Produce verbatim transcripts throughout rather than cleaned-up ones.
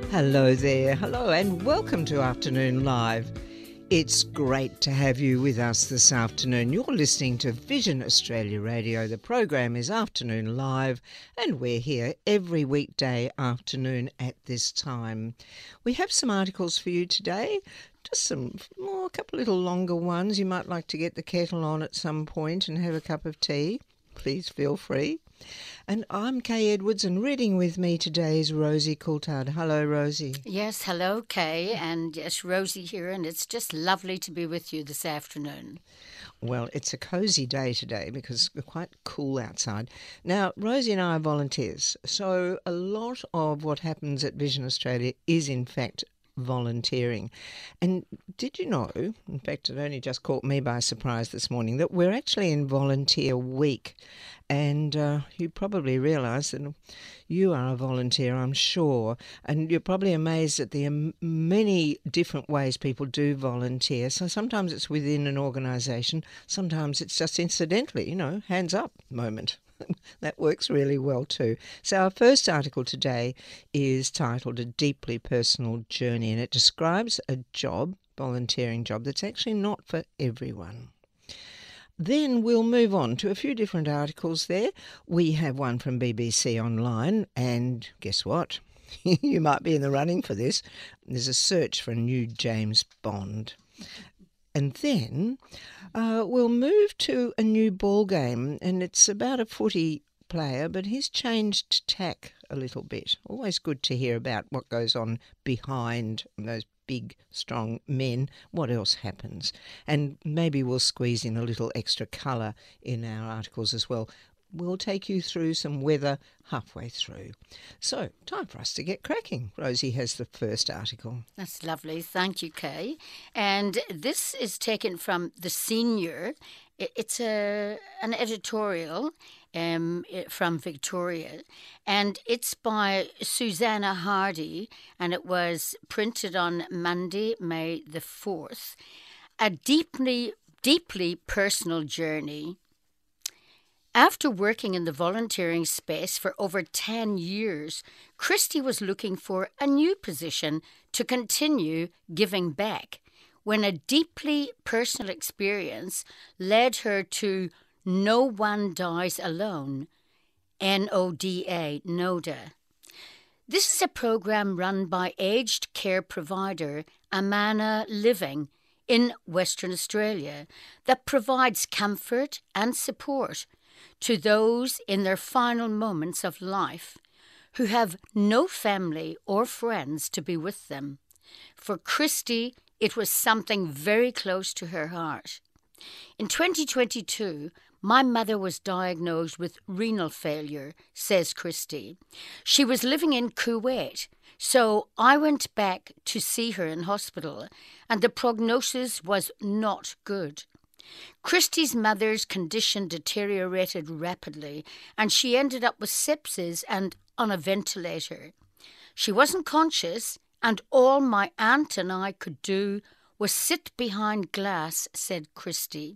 Hello there, hello and welcome to Afternoon Live. It's great to have you with us this afternoon. You're listening to Vision Australia Radio. The program is Afternoon Live and we're here every weekday afternoon at this time. We have some articles for you today, just some more, a couple little longer ones. You might like to get the kettle on at some point and have a cup of tea. Please feel free. And I'm Kay Edwards, and reading with me today is Rosie Coulthard. Hello, Rosie. Yes, hello, Kay, and yes, Rosie here, and it's just lovely to be with you this afternoon. Well, it's a cosy day today because we're quite cool outside. Now, Rosie and I are volunteers, so a lot of what happens at Vision Australia is, in fact, volunteering. And did you know, in fact, it only just caught me by surprise this morning, that we're actually in Volunteer Week. And uh, you probably realise that you are a volunteer, I'm sure, and you're probably amazed at the many different ways people do volunteer. So sometimes it's within an organisation, sometimes it's just incidentally, you know, hands up moment. That works really well too. So our first article today is titled A Deeply Personal Journey, and it describes a job, volunteering job, that's actually not for everyone. Then we'll move on to a few different articles there. We have one from B B C Online, and guess what? You might be in the running for this. There's a search for a new James Bond. And then uh, we'll move to a new ball game, and it's about a footy player, but he's changed tack a little bit. Always good to hear about what goes on behind those big, strong men. What else happens? And maybe we'll squeeze in a little extra colour in our articles as well. We'll take you through some weather halfway through. So, time for us to get cracking. Rosie has the first article. That's lovely. Thank you, Kay. And this is taken from The Senior. It's a an editorial um, from Victoria, and it's by Susanna Hardy, and it was printed on Monday, May the fourth. A deeply, deeply personal journey. After working in the volunteering space for over ten years, Christy was looking for a new position to continue giving back when a deeply personal experience led her to No One Dies Alone, N O D A, NODA. This is a program run by aged care provider Amana Living in Western Australia that provides comfort and support to those in their final moments of life who have no family or friends to be with them. For Christy, it was something very close to her heart. In twenty twenty-two, my mother was diagnosed with renal failure, says Christy. She was living in Kuwait, so I went back to see her in hospital, and the prognosis was not good. Christy's mother's condition deteriorated rapidly, and she ended up with sepsis and on a ventilator. She wasn't conscious, and all my aunt and I could do was sit behind glass, said Christy.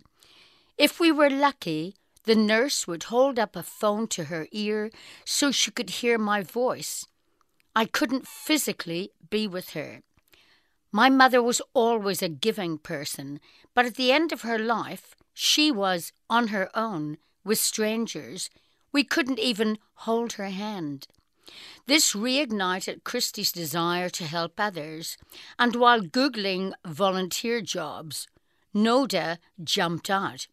If we were lucky, the nurse would hold up a phone to her ear so she could hear my voice. I couldn't physically be with her. My mother was always a giving person, but at the end of her life, she was on her own with strangers. We couldn't even hold her hand. This reignited Christy's desire to help others, and while Googling volunteer jobs, NODA jumped out.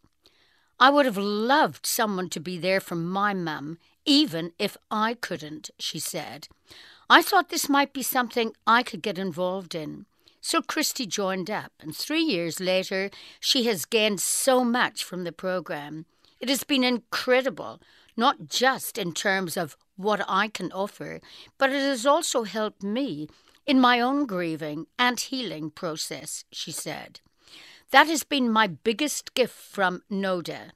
I would have loved someone to be there for my mum, even if I couldn't, she said. I thought this might be something I could get involved in. So Christy joined up, and three years later, she has gained so much from the program. It has been incredible, not just in terms of what I can offer, but it has also helped me in my own grieving and healing process, she said. That has been my biggest gift from NODA.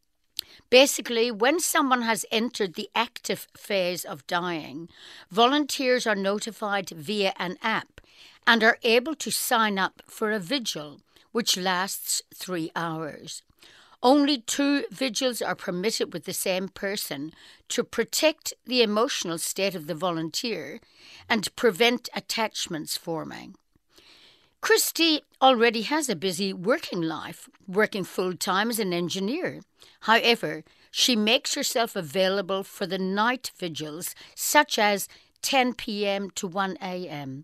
Basically, when someone has entered the active phase of dying, volunteers are notified via an app and are able to sign up for a vigil, which lasts three hours. Only two vigils are permitted with the same person to protect the emotional state of the volunteer and prevent attachments forming. Christy already has a busy working life, working full-time as an engineer. However, she makes herself available for the night vigils, such as ten p.m. to one a.m.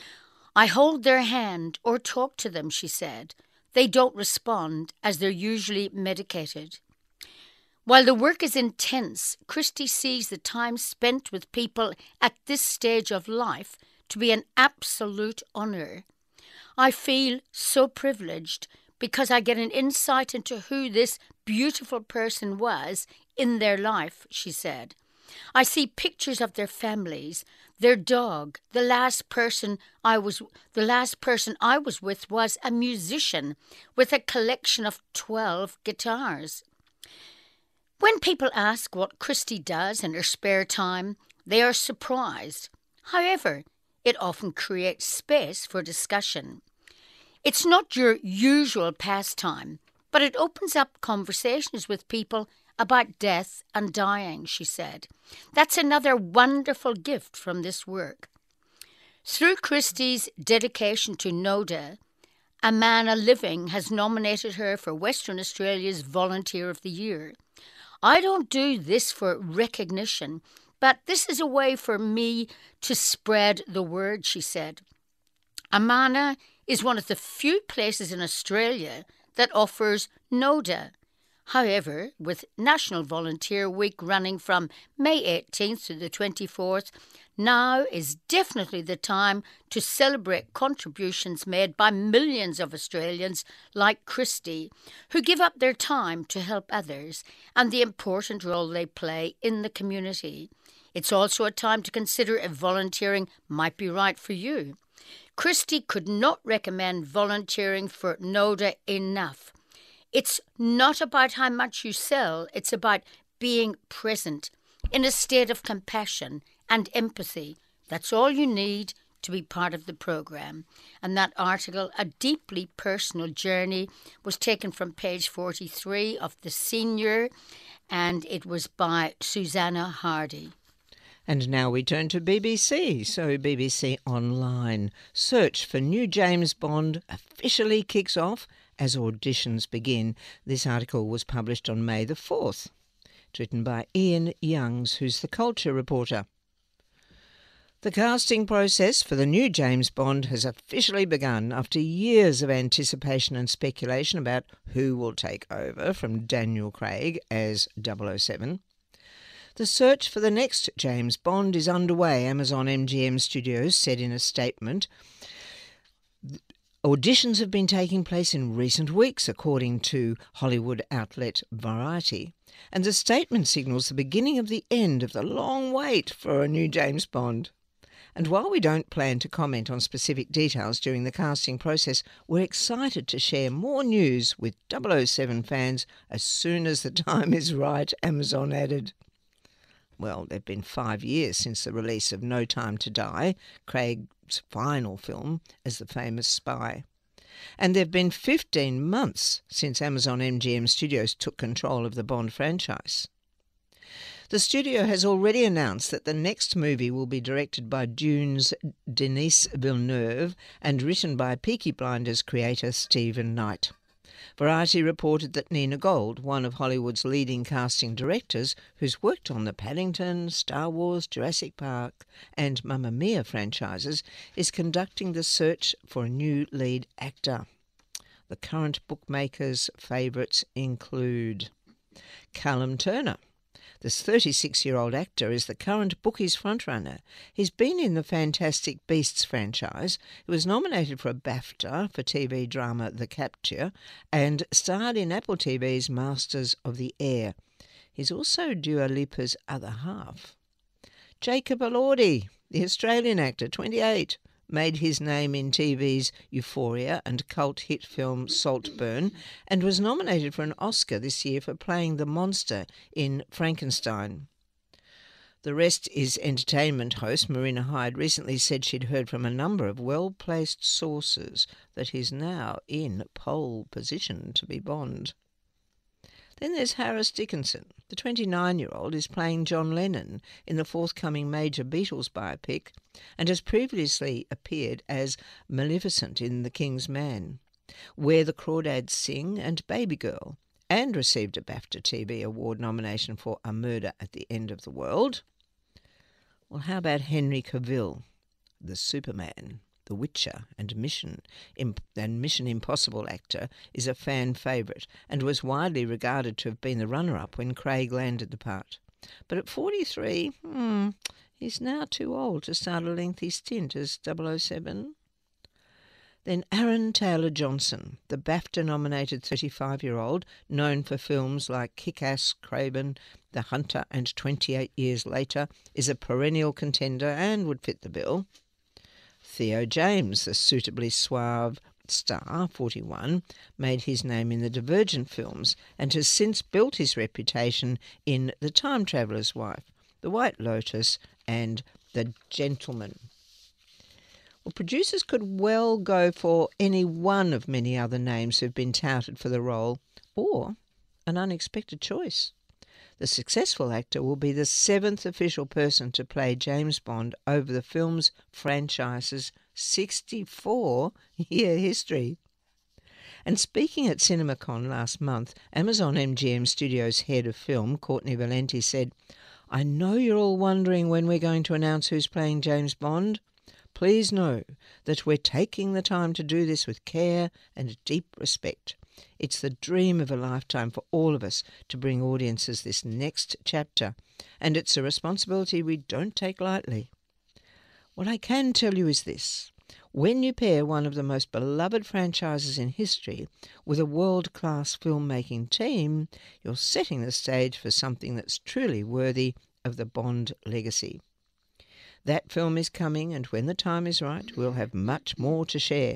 I hold their hand or talk to them, she said. They don't respond as they're usually medicated. While the work is intense, Christy sees the time spent with people at this stage of life to be an absolute honour. I feel so privileged because I get an insight into who this beautiful person was in their life, she said. I see pictures of their families, their dog. The last person I was the last person I was with was a musician with a collection of twelve guitars. When people ask what Christy does in her spare time, they are surprised. However, it often creates space for discussion. It's not your usual pastime, but it opens up conversations with people about death and dying, she said. That's another wonderful gift from this work. Through Christy's dedication to NODA, Amana Living has nominated her for Western Australia's Volunteer of the Year. I don't do this for recognition, but this is a way for me to spread the word, she said. Amana is one of the few places in Australia that offers NODA. However, with National Volunteer Week running from May eighteenth to the twenty-fourth, now is definitely the time to celebrate contributions made by millions of Australians like Christy, who give up their time to help others and the important role they play in the community. It's also a time to consider if volunteering might be right for you. Christy could not recommend volunteering for NODA enough. It's not about how much you sell, it's about being present in a state of compassion and empathy. That's all you need to be part of the program. And that article, A Deeply Personal Journey, was taken from page forty-three of The Senior, and it was by Susanna Hardy. And now we turn to B B C. So B B C Online. Search for new James Bond officially kicks off as auditions begin. This article was published on May the fourth. It's written by Ian Youngs, who's the culture reporter. The casting process for the new James Bond has officially begun after years of anticipation and speculation about who will take over from Daniel Craig as double oh seven. The search for the next James Bond is underway, Amazon M G M Studios said in a statement. Auditions have been taking place in recent weeks, according to Hollywood outlet Variety, and the statement signals the beginning of the end of the long wait for a new James Bond. And while we don't plan to comment on specific details during the casting process, we're excited to share more news with double oh seven fans as soon as the time is right, Amazon added. Well, they've been five years since the release of No Time to Die, Craig's final film as the famous spy. And there have been fifteen months since Amazon M G M Studios took control of the Bond franchise. The studio has already announced that the next movie will be directed by Dune's Denis Villeneuve and written by Peaky Blinders creator Stephen Knight. Variety reported that Nina Gold, one of Hollywood's leading casting directors who's worked on the Paddington, Star Wars, Jurassic Park and Mamma Mia franchises, is conducting the search for a new lead actor. The current bookmakers' favourites include Callum Turner. This thirty-six-year-old actor is the current bookies frontrunner. He's been in the Fantastic Beasts franchise. He was nominated for a BAFTA for T V drama The Capture and starred in Apple T V's Masters of the Air. He's also Dua Lipa's other half. Jacob Elordi, the Australian actor, twenty-eight, made his name in T V's Euphoria and cult hit film Saltburn, and was nominated for an Oscar this year for playing the monster in Frankenstein. The Rest is Entertainment host Marina Hyde recently said she'd heard from a number of well-placed sources that he's now in pole position to be Bond. Then there's Harris Dickinson. The twenty-nine-year-old is playing John Lennon in the forthcoming major Beatles biopic and has previously appeared as Maleficent in The King's Man, Where the Crawdads Sing and Baby Girl, and received a BAFTA T V Award nomination for A Murder at the End of the World. Well, how about Henry Cavill, the Superman, The Witcher and Mission Imp- and Mission Impossible actor, is a fan favourite and was widely regarded to have been the runner-up when Craig landed the part. But at forty-three, hmm, he's now too old to start a lengthy stint as double oh seven. Then Aaron Taylor-Johnson, the BAFTA-nominated thirty-five-year-old, known for films like Kick-Ass, Craven, The Hunter and twenty-eight Years Later, is a perennial contender and would fit the bill. Theo James, the suitably suave star, forty-one, made his name in the Divergent films and has since built his reputation in The Time Traveller's Wife, The White Lotus and The Gentleman. Well, producers could well go for any one of many other names who've been touted for the role, or an unexpected choice. The successful actor will be the seventh official person to play James Bond over the film's franchise's sixty-four-year history. And speaking at CinemaCon last month, Amazon M G M Studios head of film, Courtney Valenti, said, "I know you're all wondering when we're going to announce who's playing James Bond. Please know that we're taking the time to do this with care and deep respect. It's the dream of a lifetime for all of us to bring audiences this next chapter, and it's a responsibility we don't take lightly. What I can tell you is this. When you pair one of the most beloved franchises in history with a world-class filmmaking team, you're setting the stage for something that's truly worthy of the Bond legacy. That film is coming, and when the time is right, we'll have much more to share."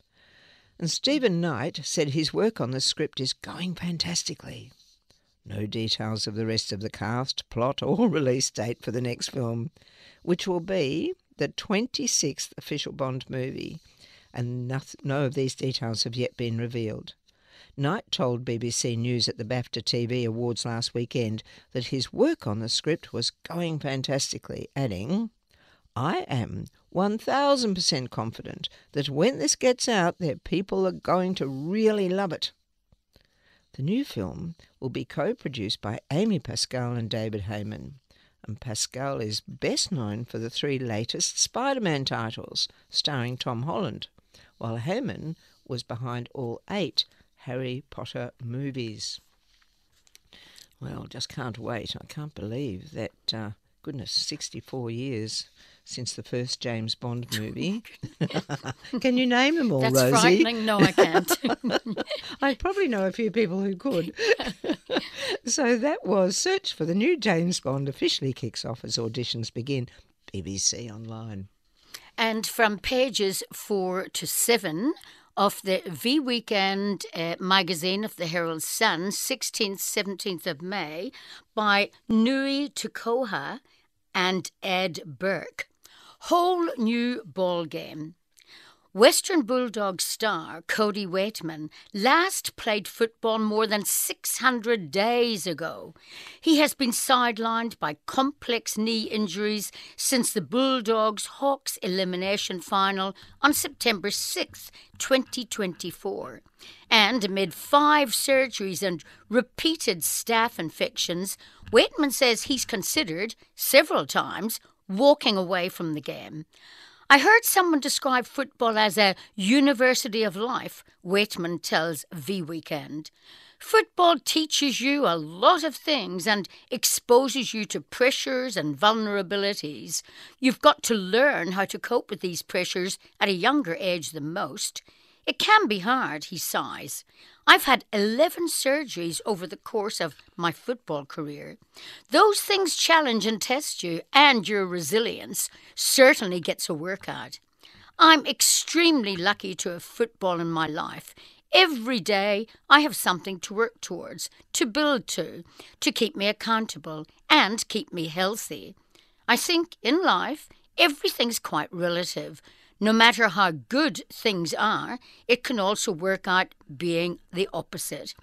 And Stephen Knight said his work on the script is going fantastically. No details of the rest of the cast, plot or release date for the next film, which will be the twenty-sixth official Bond movie, and no of these details have yet been revealed. Knight told B B C News at the BAFTA T V Awards last weekend that his work on the script was going fantastically, adding, "I am one thousand percent confident that when this gets out there, people are going to really love it." The new film will be co-produced by Amy Pascal and David Heyman, and Pascal is best known for the three latest Spider-Man titles, starring Tom Holland, while Heyman was behind all eight Harry Potter movies. Well, just can't wait. I can't believe that, uh, goodness, sixty-four years since the first James Bond movie. Can you name them all, That's Rosie? That's frightening. No, I can't. I probably know a few people who could. So that was Search for the New James Bond officially kicks off as auditions begin. B B C Online. And from pages four to seven of the V Weekend uh, magazine of the Herald Sun, sixteenth, seventeenth of May, by Nui Tukoha and Ed Burke. Whole new ball game. Western Bulldogs star Cody Waitman last played football more than six hundred days ago. He has been sidelined by complex knee injuries since the Bulldogs Hawks elimination final on September sixth, twenty twenty-four. And amid five surgeries and repeated staph infections, Waitman says he's considered, several times, walking away from the game. "I heard someone describe football as a university of life," Waitman tells V Weekend. "Football teaches you a lot of things and exposes you to pressures and vulnerabilities. You've got to learn how to cope with these pressures at a younger age than most. It can be hard," he sighs. "I've had eleven surgeries over the course of my football career. Those things challenge and test you, and your resilience certainly gets a workout. I'm extremely lucky to have football in my life. Every day I have something to work towards, to build to, to keep me accountable and keep me healthy. I think in life everything's quite relative. No matter how good things are, it can also work out being the opposite.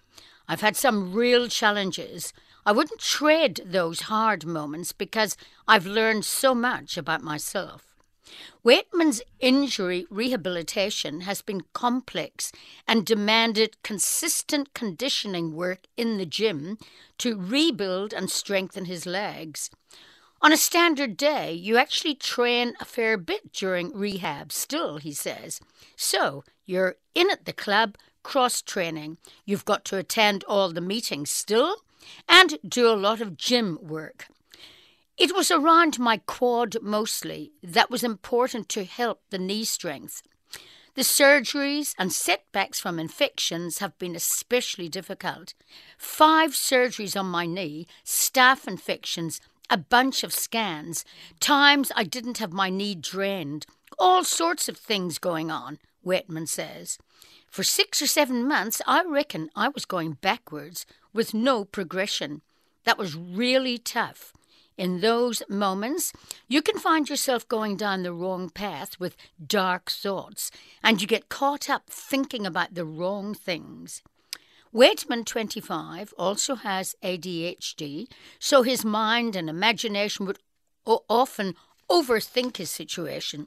I've had some real challenges. I wouldn't trade those hard moments because I've learned so much about myself. Weightman's injury rehabilitation has been complex and demanded consistent conditioning work in the gym to rebuild and strengthen his legs. On a standard day, you actually train a fair bit during rehab still, he says. So, you're in at the club, cross-training. You've got to attend all the meetings still and do a lot of gym work. It was around my quad mostly that was important to help the knee strength. The surgeries and setbacks from infections have been especially difficult. Five surgeries on my knee, staph infections, a bunch of scans, times I didn't have my knee drained, all sorts of things going on, Weightman says. For six or seven months, I reckon I was going backwards with no progression. That was really tough. In those moments, you can find yourself going down the wrong path with dark thoughts, and you get caught up thinking about the wrong things. Weightman, twenty-five, also has A D H D, so his mind and imagination would o- often overthink his situation.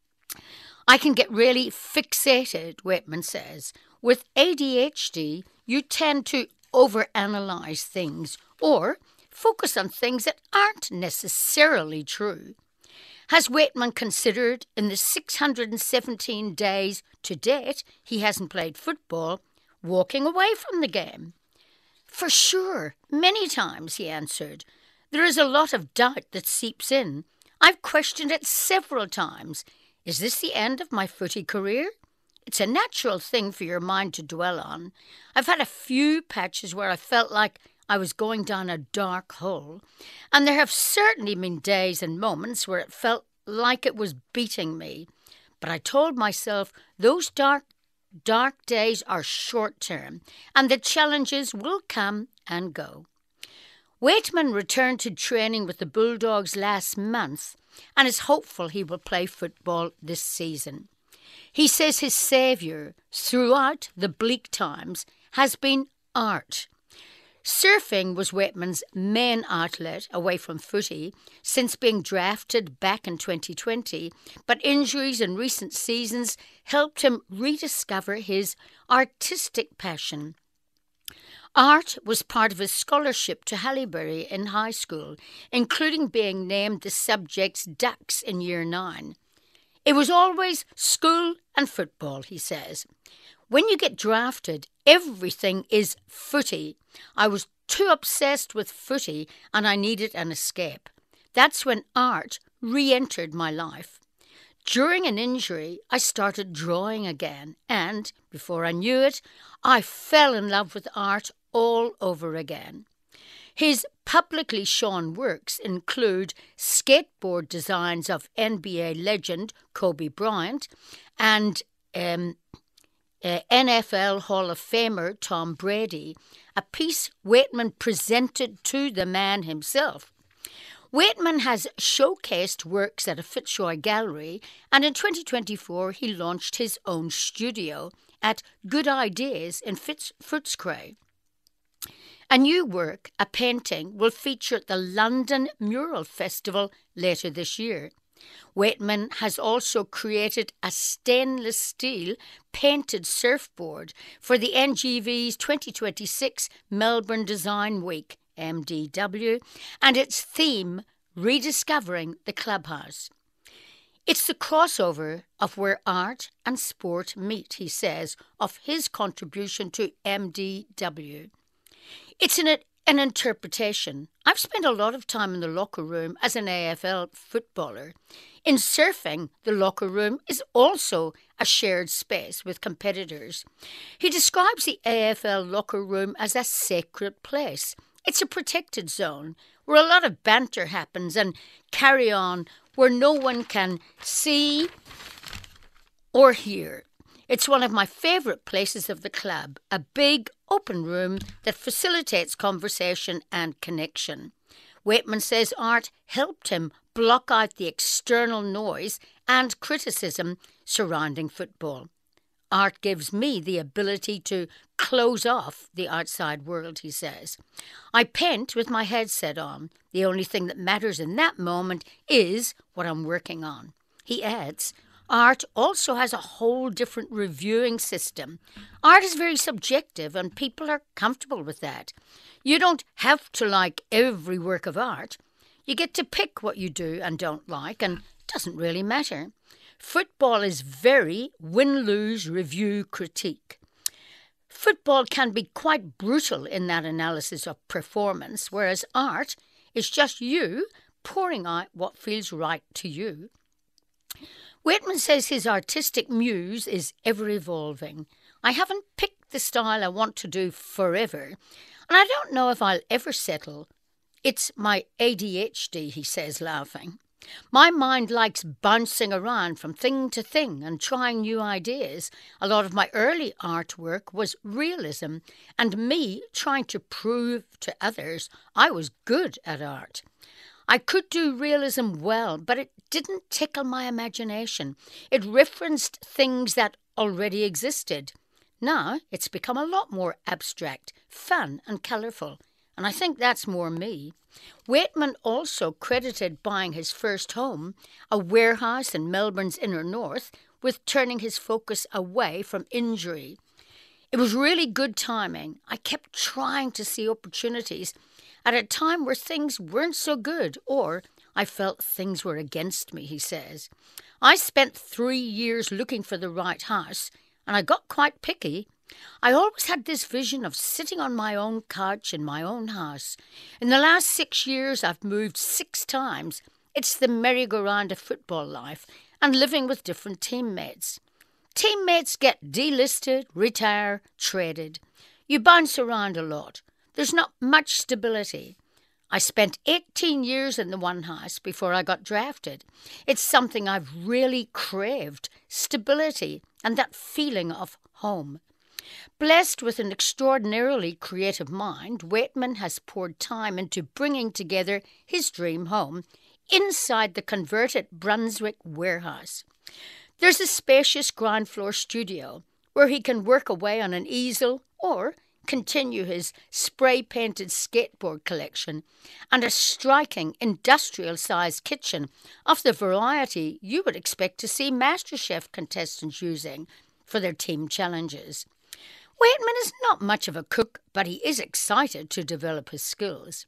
I can get really fixated, Weightman says. With A D H D, you tend to overanalyze things or focus on things that aren't necessarily true. Has Weightman considered in the six hundred seventeen days to date he hasn't played football, walking away from the game? For sure, many times, he answered. There is a lot of doubt that seeps in. I've questioned it several times. Is this the end of my footy career? It's a natural thing for your mind to dwell on. I've had a few patches where I felt like I was going down a dark hole, and there have certainly been days and moments where it felt like it was beating me. But I told myself those dark, dark days are short-term, and the challenges will come and go. Weightman returned to training with the Bulldogs last month and is hopeful he will play football this season. He says his saviour throughout the bleak times has been art. Surfing was Weightman's main outlet away from footy since being drafted back in twenty twenty, but injuries in recent seasons helped him rediscover his artistic passion. Art was part of his scholarship to Haileybury in high school, including being named the subject's Ducks in year nine. It was always school and football, he says. When you get drafted, everything is footy. I was too obsessed with footy and I needed an escape. That's when art re-entered my life. During an injury, I started drawing again and, before I knew it, I fell in love with art all over again. His publicly shown works include skateboard designs of N B A legend Kobe Bryant and um, uh, N F L Hall of Famer Tom Brady, a piece Weightman presented to the man himself. Weightman has showcased works at a Fitzroy gallery, and in twenty twenty-four he launched his own studio at Good Ideas in Fitz- Footscray. A new work, a painting, will feature at the London Mural Festival later this year. Weightman has also created a stainless steel painted surfboard for the N G V's twenty twenty-six Melbourne Design Week, M D W, and its theme, Rediscovering the Clubhouse. It's the crossover of where art and sport meet, he says, of his contribution to M D W. It's an, an interpretation. I've spent a lot of time in the locker room as an A F L footballer. In surfing, the locker room is also a shared space with competitors. He describes the A F L locker room as a sacred place. It's a protected zone where a lot of banter happens and carry on, where no one can see or hear. It's one of my favourite places of the club, a big open room that facilitates conversation and connection. Weightman says art helped him block out the external noise and criticism surrounding football. art gives me the ability to close off the outside world, he says. I paint with my headset on. The only thing that matters in that moment is what I'm working on. He adds, art also has a whole different reviewing system. Art is very subjective and people are comfortable with that. You don't have to like every work of art. You get to pick what you do and don't like, and it doesn't really matter. Football is very win-lose review critique. Football can be quite brutal in that analysis of performance, whereas art is just you pouring out what feels right to you. Waitman says his artistic muse is ever-evolving. I haven't picked the style I want to do forever, and I don't know if I'll ever settle. It's my A D H D, he says, laughing. My mind likes bouncing around from thing to thing and trying new ideas. A lot of my early artwork was realism and me trying to prove to others I was good at art. I could do realism well, but it didn't tickle my imagination. It referenced things that already existed. Now it's become a lot more abstract, fun and colourful. And I think that's more me. Waitman also credited buying his first home, a warehouse in Melbourne's inner north, with turning his focus away from injury. It was really good timing. I kept trying to see opportunities at a time where things weren't so good, or I felt things were against me, he says. I spent three years looking for the right house, and I got quite picky. I always had this vision of sitting on my own couch in my own house. In the last six years, I've moved six times. It's the merry-go-round of football life and living with different teammates. Teammates get delisted, retire, traded. You bounce around a lot. There's not much stability. I spent eighteen years in the one house before I got drafted. It's something I've really craved, stability and that feeling of home. Blessed with an extraordinarily creative mind, Waitman has poured time into bringing together his dream home inside the converted Brunswick warehouse. There's a spacious ground floor studio where he can work away on an easel or continue his spray-painted skateboard collection, and a striking industrial-sized kitchen of the variety you would expect to see MasterChef contestants using for their team challenges. Waitman is not much of a cook, but he is excited to develop his skills.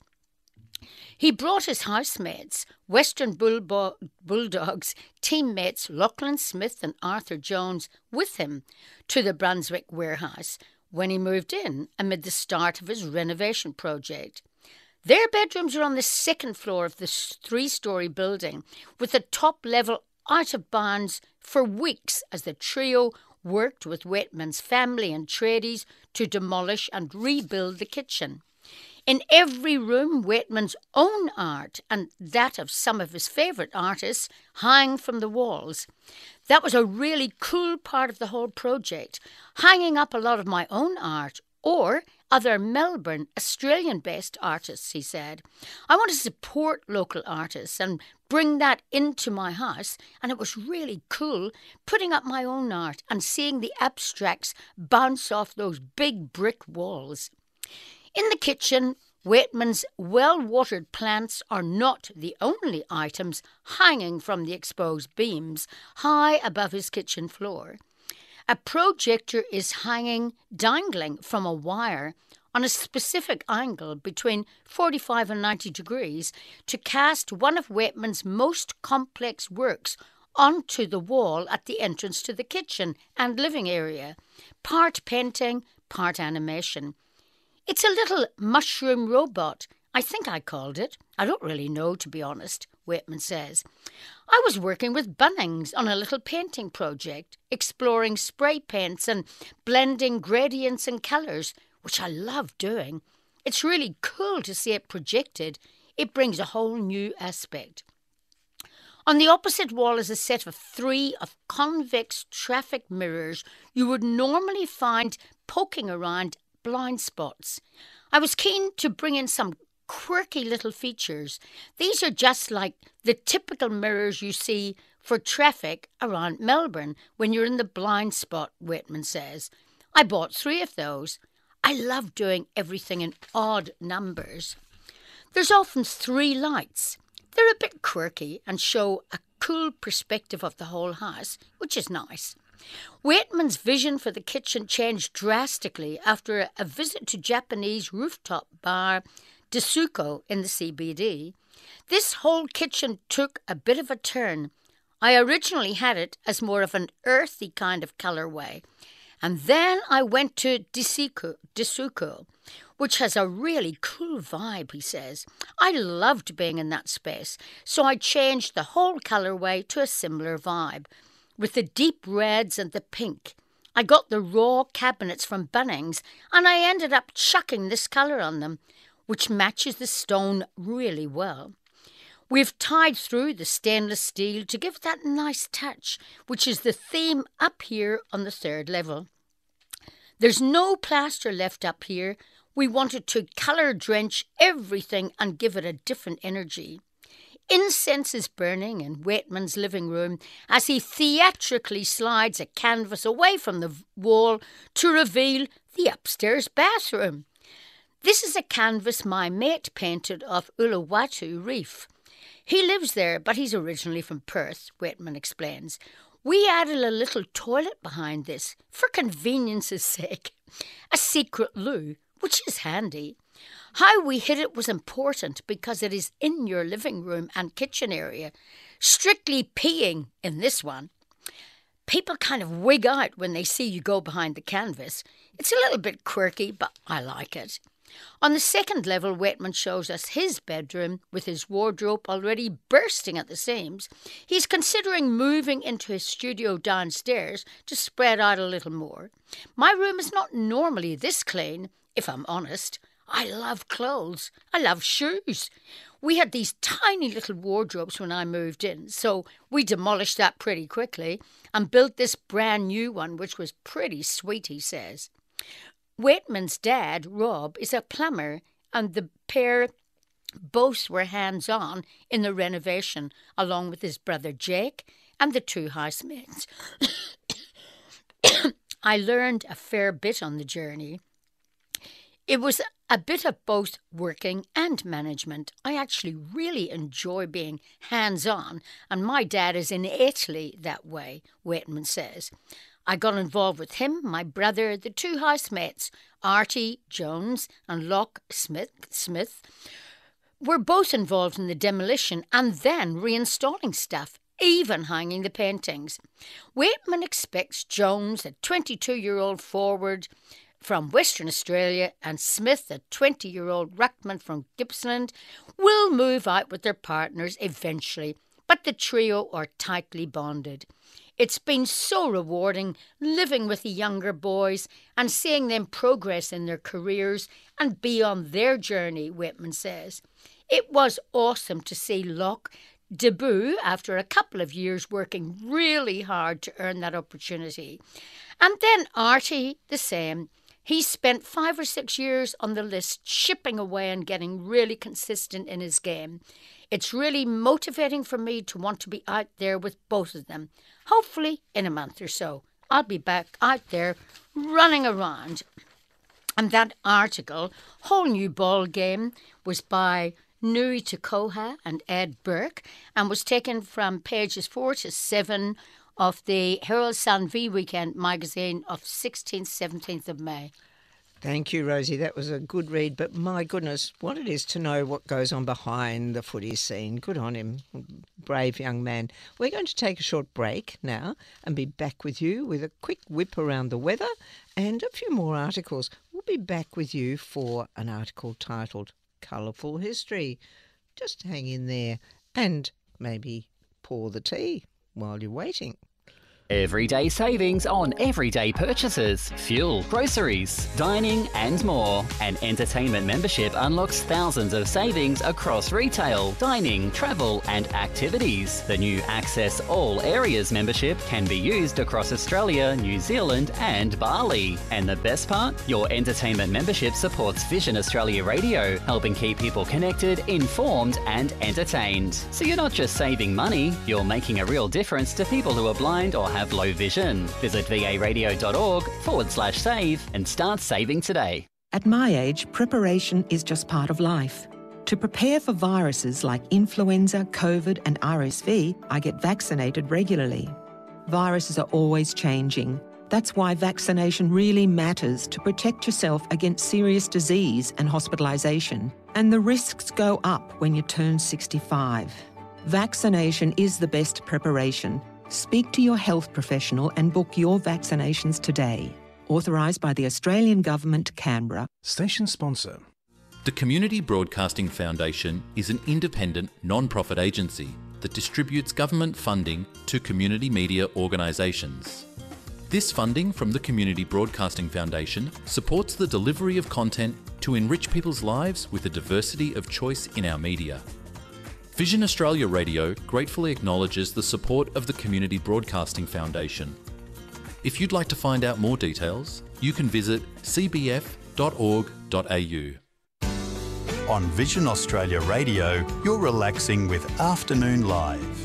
He brought his housemates, Western Bullbo- Bulldogs teammates Lachlan Smith and Arthur Jones, with him to the Brunswick warehouse when he moved in amid the start of his renovation project. Their bedrooms are on the second floor of this three-storey building, with the top level out of bounds for weeks as the trio worked with Waitman's family and tradies to demolish and rebuild the kitchen. In every room, Waitman's own art and that of some of his favourite artists hang from the walls. That was a really cool part of the whole project, hanging up a lot of my own art or other Melbourne, Australian-based artists, he said. I want to support local artists and bring that into my house, and it was really cool putting up my own art and seeing the abstracts bounce off those big brick walls. In the kitchen, Waitman's well-watered plants are not the only items hanging from the exposed beams high above his kitchen floor. A projector is hanging, dangling from a wire on a specific angle between forty-five and ninety degrees to cast one of Waitman's most complex works onto the wall at the entrance to the kitchen and living area, part painting, part animation. It's a little mushroom robot, I think I called it. I don't really know, to be honest, Waitman says. I was working with Bunnings on a little painting project, exploring spray paints and blending gradients and colours, which I love doing. It's really cool to see it projected. It brings a whole new aspect. On the opposite wall is a set of three of convex traffic mirrors you would normally find poking around blind spots. I was keen to bring in some quirky little features. These are just like the typical mirrors you see for traffic around Melbourne when you're in the blind spot, Whitman says. I bought three of those. I love doing everything in odd numbers. There's often three lights. They're a bit quirky and show a cool perspective of the whole house, which is nice. Waitman's vision for the kitchen changed drastically after a visit to Japanese rooftop bar Desuko in the C B D. This whole kitchen took a bit of a turn. I originally had it as more of an earthy kind of colourway. And then I went to Desuko, Desuko, which has a really cool vibe, he says. I loved being in that space, so I changed the whole colourway to a similar vibe, with the deep reds and the pink. I got the raw cabinets from Bunnings, and I ended up chucking this colour on them, which matches the stone really well. We've tied through the stainless steel to give that nice touch, which is the theme up here on the third level. There's no plaster left up here. We wanted to colour drench everything and give it a different energy. Incense is burning in Waitman's living room as he theatrically slides a canvas away from the wall to reveal the upstairs bathroom. This is a canvas my mate painted of Uluwatu Reef. He lives there, but he's originally from Perth, Waitman explains. We added a little toilet behind this, for convenience's sake. A secret loo, which is handy. How we hid it was important because it is in your living room and kitchen area. Strictly peeing in this one. People kind of wig out when they see you go behind the canvas. It's a little bit quirky, but I like it. On the second level, Waitman shows us his bedroom with his wardrobe already bursting at the seams. He's considering moving into his studio downstairs to spread out a little more. My room is not normally this clean, if I'm honest. I love clothes. I love shoes. We had these tiny little wardrobes when I moved in, so we demolished that pretty quickly and built this brand new one, which was pretty sweet, he says. Waitman's dad, Rob, is a plumber, and the pair both were hands-on in the renovation, along with his brother Jake and the two housemates. I learned a fair bit on the journey. It was a bit of both working and management. I actually really enjoy being hands-on, and my dad is in Italy that way, Waitman says. I got involved with him, my brother, the two housemates, Artie Jones and Locke Smith, Smith, were both involved in the demolition and then reinstalling stuff, even hanging the paintings. Waitman expects Jones, a twenty-two-year-old forward from Western Australia, and Smith, a twenty-year-old ruckman from Gippsland, will move out with their partners eventually, but the trio are tightly bonded. It's been so rewarding living with the younger boys and seeing them progress in their careers and be on their journey, Waitman says. It was awesome to see Locke debut after a couple of years working really hard to earn that opportunity. And then Artie, the same. He spent five or six years on the list, chipping away and getting really consistent in his game. It's really motivating for me to want to be out there with both of them. Hopefully in a month or so, I'll be back out there running around. And that article, Whole New Ball Game, was by Nui Takoha and Ed Burke and was taken from pages four to seven of the Herald Sun V Weekend magazine of sixteenth, seventeenth of May. Thank you, Rosie. That was a good read, but my goodness, what it is to know what goes on behind the footy scene. Good on him, brave young man. We're going to take a short break now and be back with you with a quick whip around the weather and a few more articles. We'll be back with you for an article titled Colourful History. Just hang in there and maybe pour the tea while you're waiting. Everyday savings on everyday purchases, fuel, groceries, dining and more. An entertainment membership unlocks thousands of savings across retail, dining, travel and activities. The new Access All Areas membership can be used across Australia, New Zealand and Bali. And the best part? Your entertainment membership supports Vision Australia Radio, helping keep people connected, informed and entertained. So you're not just saving money, you're making a real difference to people who are blind or have low vision. Visit varadio.org forward slash save and start saving today. At my age, preparation is just part of life. To prepare for viruses like influenza, COVID and R S V, I get vaccinated regularly. Viruses are always changing. That's why vaccination really matters to protect yourself against serious disease and hospitalisation. And the risks go up when you turn sixty-five. Vaccination is the best preparation. Speak to your health professional and book your vaccinations today. Authorised by the Australian Government, Canberra. Station sponsor. The Community Broadcasting Foundation is an independent, non-profit agency that distributes government funding to community media organisations. This funding from the Community Broadcasting Foundation supports the delivery of content to enrich people's lives with a diversity of choice in our media. Vision Australia Radio gratefully acknowledges the support of the Community Broadcasting Foundation. If you'd like to find out more details, you can visit c b f dot org dot a u. On Vision Australia Radio, you're relaxing with Afternoon Live.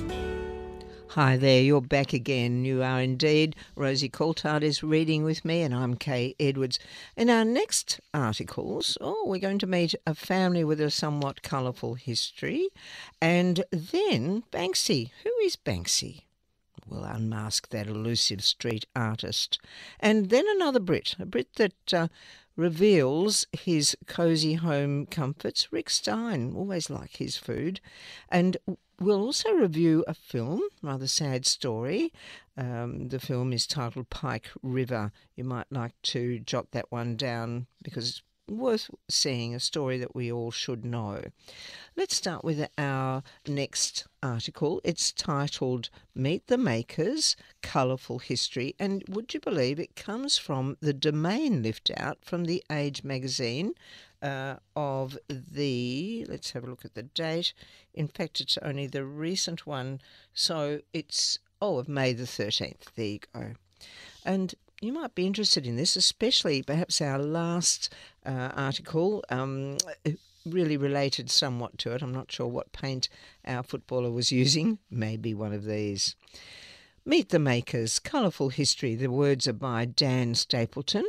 Hi there, you're back again. You are indeed. Rosie Coulthard is reading with me and I'm Kay Edwards. In our next articles, oh, we're going to meet a family with a somewhat colourful history. And then Banksy. Who is Banksy? We'll unmask that elusive street artist. And then another Brit, a Brit that uh, reveals his cosy home comforts. Rick Stein, always like his food. And we'll also review a film, rather sad story. Um, the film is titled Pike River. You might like to jot that one down because it's worth seeing, a story that we all should know. Let's start with our next article. It's titled Meet the Makers, Colourful History. And would you believe it comes from the Domain lift out from the Age magazine uh, of the, let's have a look at the date. In fact, it's only the recent one. So it's, oh, of May the thirteenth. There you go. And you might be interested in this, especially perhaps our last uh, article um, really related somewhat to it. I'm not sure what paint our footballer was using. Maybe one of these. Meet the Makers, Colourful History. The words are by Dan Stapleton.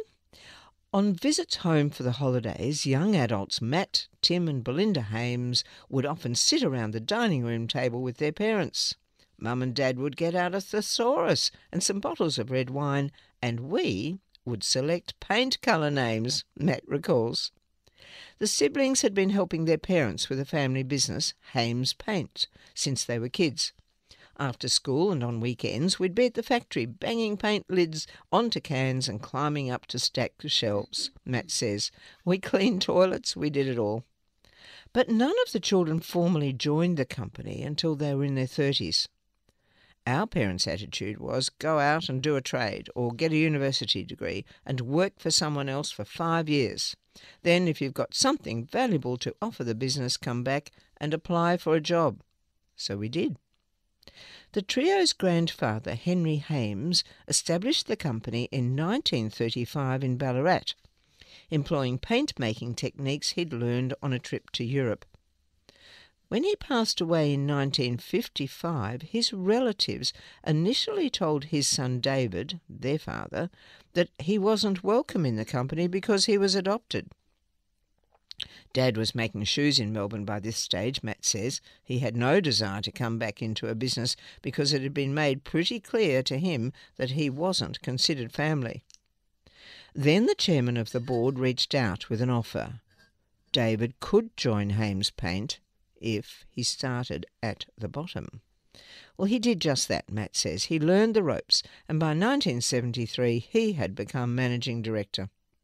On visits home for the holidays, young adults Matt, Tim and Belinda Hames would often sit around the dining room table with their parents. Mum and Dad would get out a thesaurus and some bottles of red wine, and we would select paint colour names, Matt recalls. The siblings had been helping their parents with a family business, Hames Paint, since they were kids. After school and on weekends, we'd be at the factory banging paint lids onto cans and climbing up to stack the shelves, Matt says. We cleaned toilets, we did it all. But none of the children formally joined the company until they were in their thirties. Our parents' attitude was go out and do a trade or get a university degree and work for someone else for five years. Then, if you've got something valuable to offer the business, come back and apply for a job. So we did. The trio's grandfather, Henry Hames, established the company in nineteen thirty-five in Ballarat, employing paint-making techniques he'd learned on a trip to Europe. When he passed away in nineteen fifty-five, his relatives initially told his son David, their father, that he wasn't welcome in the company because he was adopted. Dad was making shoes in Melbourne by this stage, Matt says. He had no desire to come back into a business because it had been made pretty clear to him that he wasn't considered family. Then the chairman of the board reached out with an offer. David could join Hames Paint if he started at the bottom. Well, he did just that, Matt says. He learned the ropes, and by nineteen seventy-three he had become managing director.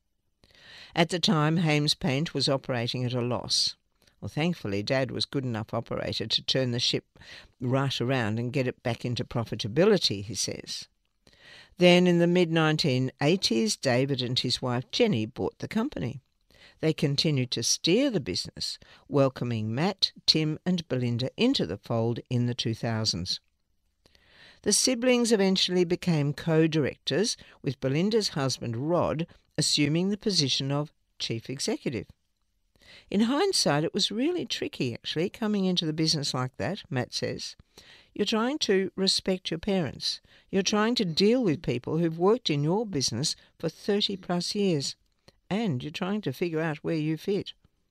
At the time, Hames Paint was operating at a loss. Well, thankfully, Dad was good enough operator to turn the ship right around and get it back into profitability, he says. Then in the mid nineteen eighties, David and his wife Jenny bought the company. They continued to steer the business, welcoming Matt, Tim and Belinda into the fold in the two thousands. The siblings eventually became co-directors, with Belinda's husband Rod assuming the position of chief executive. In hindsight, it was really tricky, actually, coming into the business like that, Matt says. You're trying to respect your parents. You're trying to deal with people who've worked in your business for thirty plus years. And you're trying to figure out where you fit.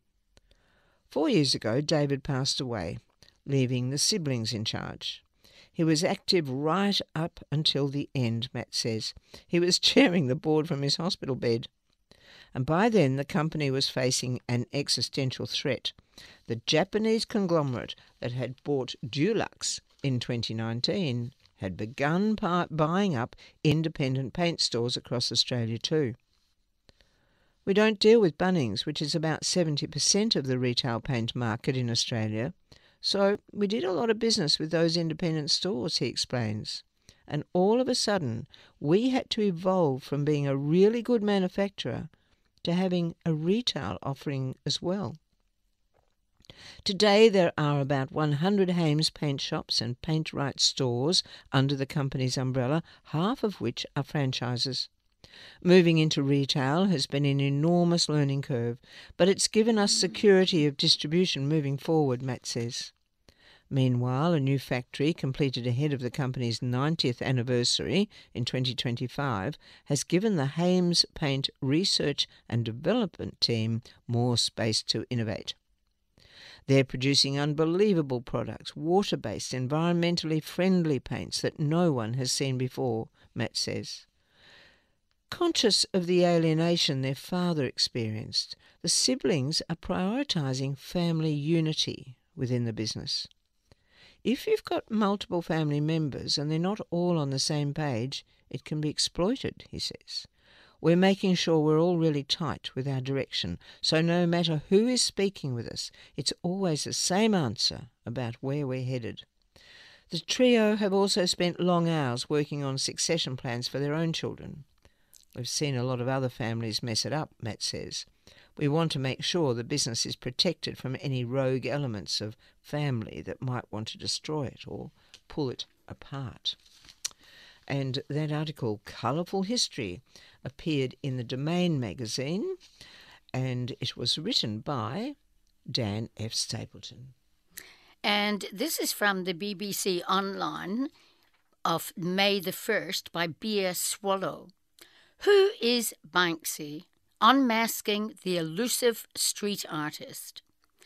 Four years ago, David passed away, leaving the siblings in charge. He was active right up until the end, Matt says. He was chairing the board from his hospital bed. And by then the company was facing an existential threat. The Japanese conglomerate that had bought Dulux in twenty nineteen had begun buying up independent paint stores across Australia too. We don't deal with Bunnings, which is about seventy percent of the retail paint market in Australia, so we did a lot of business with those independent stores, he explains. And all of a sudden, we had to evolve from being a really good manufacturer to having a retail offering as well. Today there are about one hundred Hames paint shops and Paint Right stores under the company's umbrella, half of which are franchises. Moving into retail has been an enormous learning curve, but it's given us security of distribution moving forward, Matt says. Meanwhile, a new factory completed ahead of the company's ninetieth anniversary in twenty twenty-five has given the Hames Paint Research and Development team more space to innovate. They're producing unbelievable products, water-based, environmentally friendly paints that no one has seen before, Matt says. Conscious of the alienation their father experienced, the siblings are prioritising family unity within the business. If you've got multiple family members and they're not all on the same page, it can be exploited, he says. We're making sure we're all really tight with our direction, so no matter who is speaking with us, it's always the same answer about where we're headed. The trio have also spent long hours working on succession plans for their own children. We've seen a lot of other families mess it up, Matt says. We want to make sure the business is protected from any rogue elements of family that might want to destroy it or pull it apart. And that article, Colourful History, appeared in the Domain magazine, and it was written by Dan F. Stapleton. And this is from the B B C Online of May the first by B S Swallow. Who is Banksy? Unmasking the elusive street artist.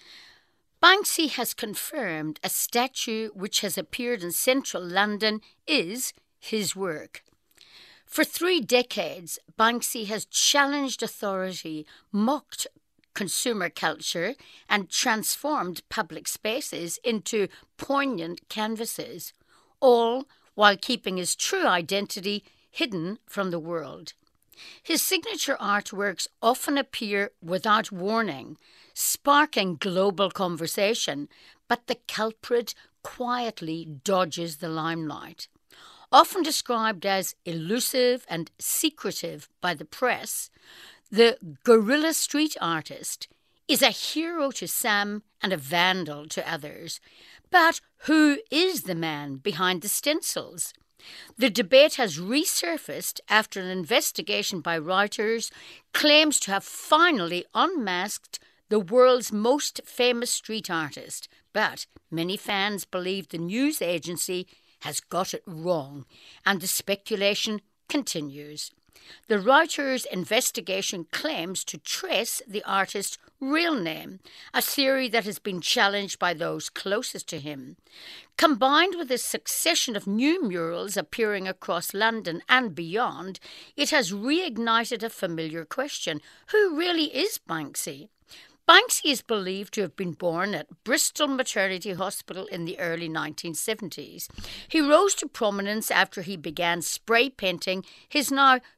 Banksy has confirmed a statue which has appeared in central London is his work. For three decades, Banksy has challenged authority, mocked consumer culture, and transformed public spaces into poignant canvases, all while keeping his true identity hidden from the world. His signature artworks often appear without warning, sparking global conversation, but the culprit quietly dodges the limelight. Often described as elusive and secretive by the press, the guerrilla street artist is a hero to some and a vandal to others. But who is the man behind the stencils? The debate has resurfaced after an investigation by Reuters claims to have finally unmasked the world's most famous street artist. But many fans believe the news agency has got it wrong, and the speculation continues. The Reuters investigation claims to trace the artist's real name, a theory that has been challenged by those closest to him. Combined with a succession of new murals appearing across London and beyond, it has reignited a familiar question. Who really is Banksy? Banksy is believed to have been born at Bristol Maternity Hospital in the early nineteen seventies. He rose to prominence after he began spray painting his now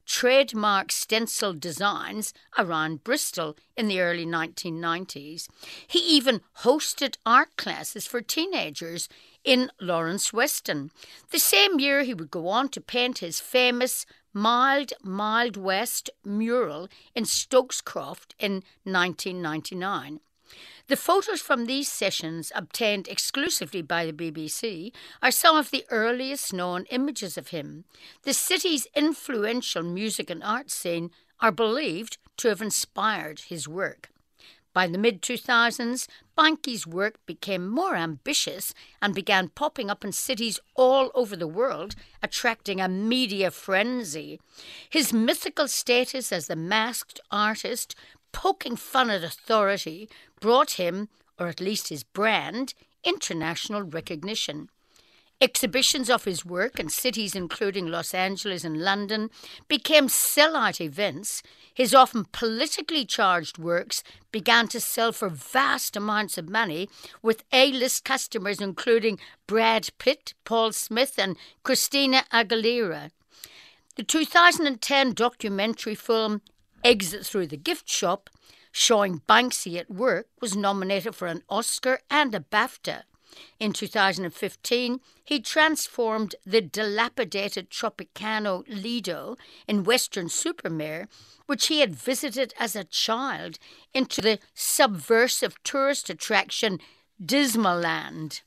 trademark stencil designs around Bristol in the early nineteen nineties. He even hosted art classes for teenagers in Lawrence Weston. The same year, he would go on to paint his famous Mild, Mild West mural in Stokescroft in nineteen ninety-nine. The photos from these sessions, obtained exclusively by the B B C, are some of the earliest known images of him. The city's influential music and art scene are believed to have inspired his work. By the mid two thousands, Banksy's work became more ambitious and began popping up in cities all over the world, attracting a media frenzy. His mythical status as the masked artist, poking fun at authority, brought him, or at least his brand, international recognition. Exhibitions of his work in cities including Los Angeles and London became sellout events. His often politically charged works began to sell for vast amounts of money, with A-list customers including Brad Pitt, Paul Smith and Christina Aguilera. The two thousand ten documentary film Exit Through the Gift Shop, showing Banksy at work, was nominated for an Oscar and a BAFTA. In two thousand fifteen, he transformed the dilapidated Tropicana Lido in Weston-super-Mare, which he had visited as a child, into the subversive tourist attraction Dismaland.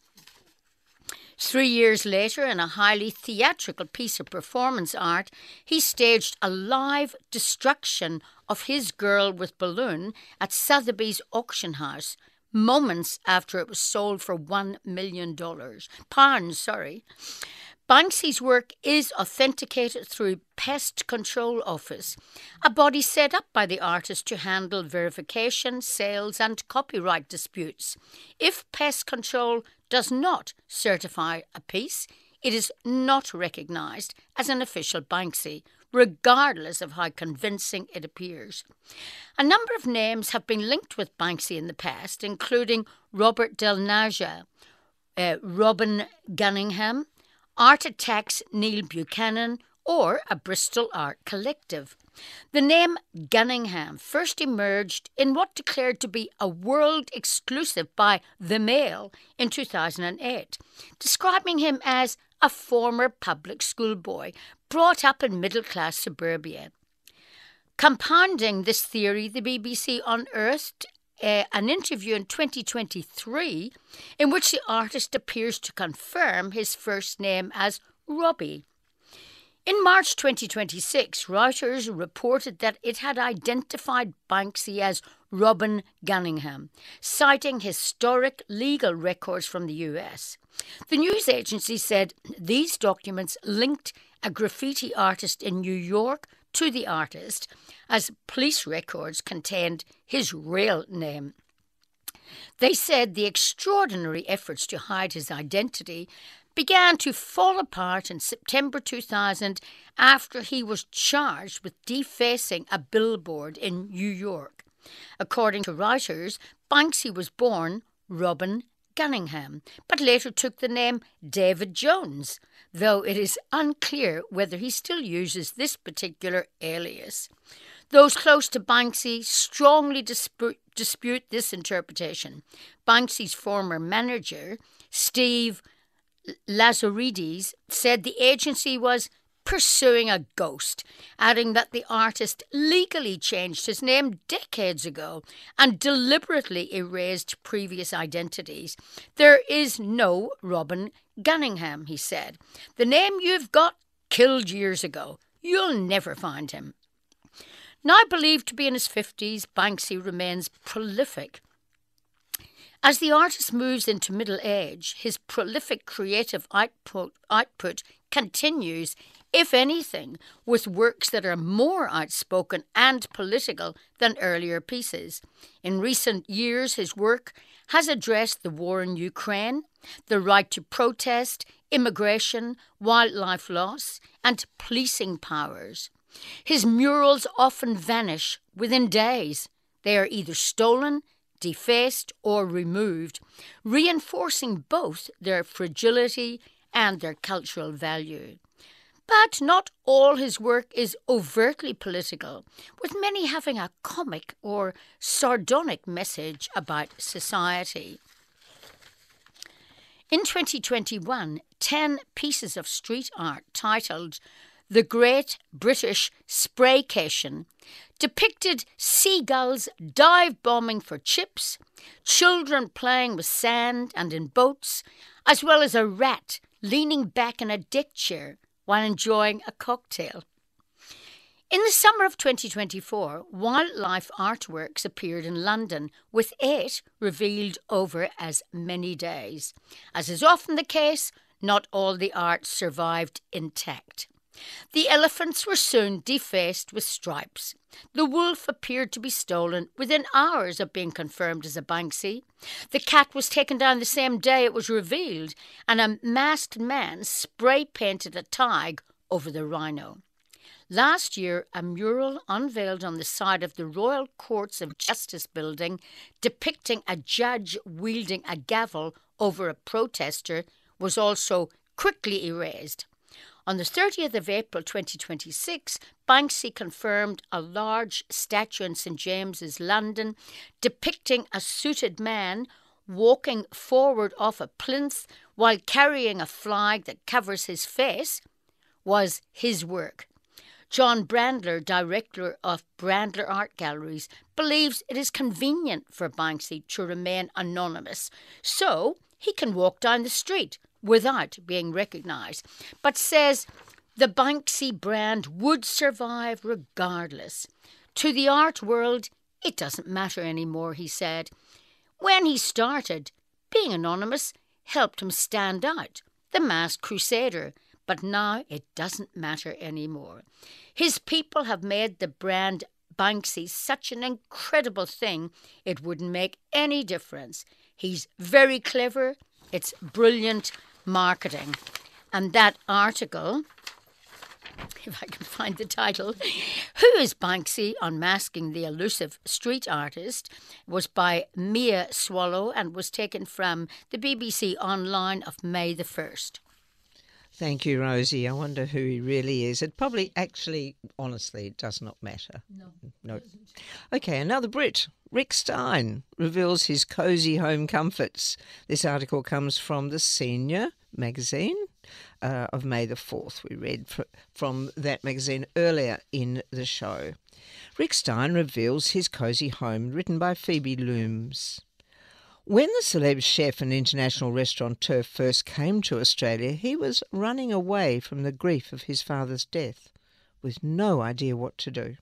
Three years later, in a highly theatrical piece of performance art, he staged a live destruction of his Girl with Balloon at Sotheby's auction house, moments after it was sold for one million dollars. Pounds, sorry. Banksy's work is authenticated through Pest Control Office, a body set up by the artist to handle verification, sales and copyright disputes. If Pest Control does not certify a piece, it is not recognised as an official Banksy, regardless of how convincing it appears. A number of names have been linked with Banksy in the past, including Robert Del Naja, uh, Robin Gunningham, Art Attack's Neil Buchanan, or a Bristol art collective. The name Gunningham first emerged in what declared to be a world exclusive by The Mail in two thousand eight, describing him as a former public school boy brought up in middle-class suburbia. Compounding this theory, the B B C unearthed uh, an interview in twenty twenty-three in which the artist appears to confirm his first name as Robbie. In March twenty twenty-six, Reuters reported that it had identified Banksy as Robin Gunningham, citing historic legal records from the U S. The news agency said these documents linked a graffiti artist in New York to the artist, as police records contained his real name. They said the extraordinary efforts to hide his identity began to fall apart in September two thousand after he was charged with defacing a billboard in New York. According to Reuters, Banksy was born Robin Gunningham, but later took the name David Jones, though it is unclear whether he still uses this particular alias. Those close to Banksy strongly dispute, dispute this interpretation. Banksy's former manager, Steve Lazaridis, said the agency was pursuing a ghost, adding that the artist legally changed his name decades ago and deliberately erased previous identities. There is no Robin Gunningham, he said. The name you've got killed years ago. You'll never find him. Now believed to be in his fifties, Banksy remains prolific. As the artist moves into middle age, his prolific creative output, output continues, if anything, with works that are more outspoken and political than earlier pieces. In recent years, his work has addressed the war in Ukraine, the right to protest, immigration, wildlife loss, and policing powers. His murals often vanish within days. They are either stolen, defaced, or removed, reinforcing both their fragility and their cultural value. But not all his work is overtly political, with many having a comic or sardonic message about society. In twenty twenty-one, ten pieces of street art titled The Great British Spraycation depicted seagulls dive-bombing for chips, children playing with sand and in boats, as well as a rat leaning back in a deck chair while enjoying a cocktail. In the summer of twenty twenty-four, wildlife artworks appeared in London, with eight revealed over as many days. As is often the case, not all the art survived intact. The elephants were soon defaced with stripes. The wolf appeared to be stolen within hours of being confirmed as a Banksy. The cat was taken down the same day it was revealed, and a masked man spray-painted a tag over the rhino. Last year, a mural unveiled on the side of the Royal Courts of Justice building depicting a judge wielding a gavel over a protester was also quickly erased. On the thirtieth of April twenty twenty-six, Banksy confirmed a large statue in St James's, London, depicting a suited man walking forward off a plinth while carrying a flag that covers his face, was his work. John Brandler, director of Brandler Art Galleries, believes it is convenient for Banksy to remain anonymous, so he can walk down the street without being recognised, but says the Banksy brand would survive regardless. To the art world, it doesn't matter anymore, he said. When he started, being anonymous helped him stand out, the masked crusader, but now it doesn't matter anymore. His people have made the brand Banksy such an incredible thing, it wouldn't make any difference. He's very clever. It's brilliant marketing. And that article, if I can find the title, Who is Banksy? Unmasking the Elusive Street Artist, was by Mia Swallow and was taken from the B B C Online of May the first. Thank you, Rosie. I wonder who he really is. It probably actually, honestly, does not matter. No. No. Okay, another Brit. Rick Stein reveals his cosy home comforts. This article comes from the Senior magazine uh, of May the fourth. We read fr- from that magazine earlier in the show. Rick Stein reveals his cosy home, written by Phoebe Looms. When the celeb chef and international restaurateur first came to Australia, he was running away from the grief of his father's death, with no idea what to do.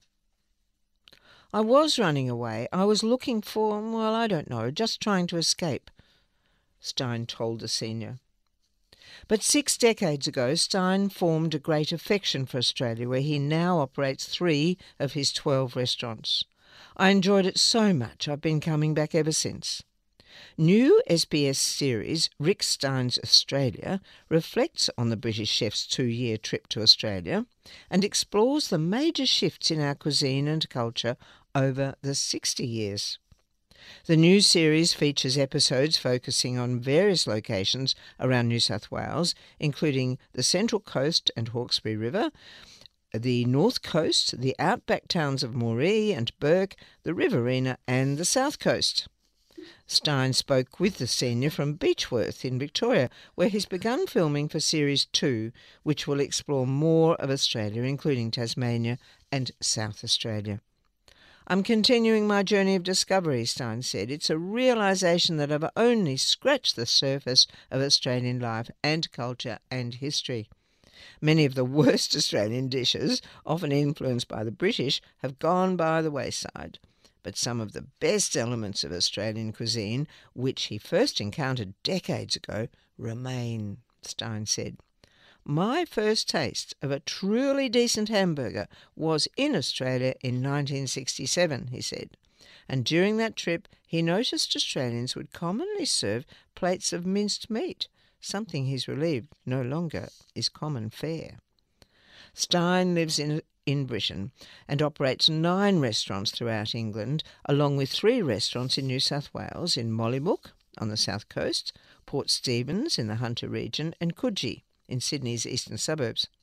I was running away. I was looking for, well, I don't know, just trying to escape, Stein told the Senior. But six decades ago, Stein formed a great affection for Australia, where he now operates three of his twelve restaurants. I enjoyed it so much, I've been coming back ever since. New S B S series Rick Stein's Australia reflects on the British chef's two-year trip to Australia and explores the major shifts in our cuisine and culture over the sixty years. The new series features episodes focusing on various locations around New South Wales, including the Central Coast and Hawkesbury River, the North Coast, the outback towns of Moree and Burke, the Riverina and the South Coast. Stein spoke with the Senior from Beechworth in Victoria, where he's begun filming for Series two, which will explore more of Australia, including Tasmania and South Australia. I'm continuing my journey of discovery, Stein said. It's a realisation that I've only scratched the surface of Australian life and culture and history. Many of the worst Australian dishes, often influenced by the British, have gone by the wayside. But some of the best elements of Australian cuisine, which he first encountered decades ago, remain, Stein said. My first taste of a truly decent hamburger was in Australia in nineteen sixty-seven, he said. And during that trip, he noticed Australians would commonly serve plates of minced meat, something he's relieved no longer is common fare. Stein lives in in Britain and operates nine restaurants throughout England, along with three restaurants in New South Wales, in Mollymook on the south coast, Port Stephens in the Hunter region, and Coogee in Sydney's eastern suburbs.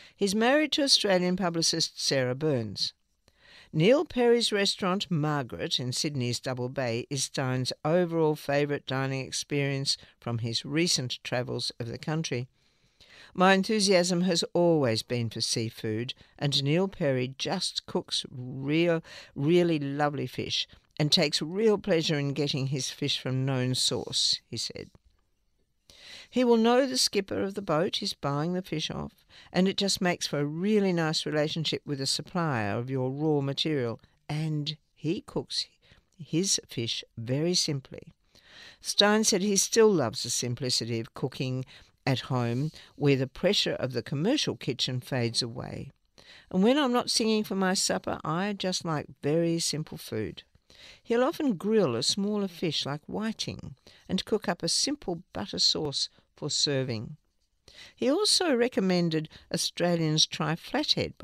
He's married to Australian publicist Sarah Burns. Neil Perry's restaurant, Margaret, in Sydney's Double Bay, is Stein's overall favourite dining experience from his recent travels of the country. My enthusiasm has always been for seafood, and Neil Perry just cooks real, really lovely fish and takes real pleasure in getting his fish from known source, he said. He will know the skipper of the boat he's buying the fish off, and it just makes for a really nice relationship with the supplier of your raw material, and he cooks his fish very simply. Stein said he still loves the simplicity of cooking at home, where the pressure of the commercial kitchen fades away. And when I'm not singing for my supper, I just like very simple food. He'll often grill a smaller fish like whiting and cook up a simple butter sauce for serving. He also recommended Australians try flathead